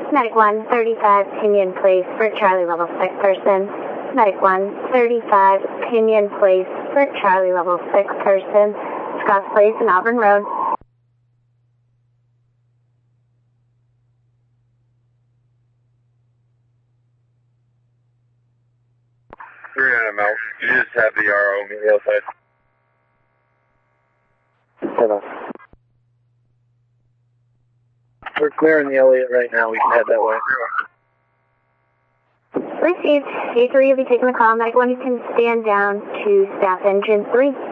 Medic 135, Pinion Place for Charlie level 6 person. Medic 135, Pinion Place for Charlie level 6 person. Scotts Place and Auburn Road. $300 you just have the RO on the outside. Hold on. We're clearing the Elliott right now. We can head that way. Received. A3 will be taking the call. Medic 1, you can stand down to staff engine 3.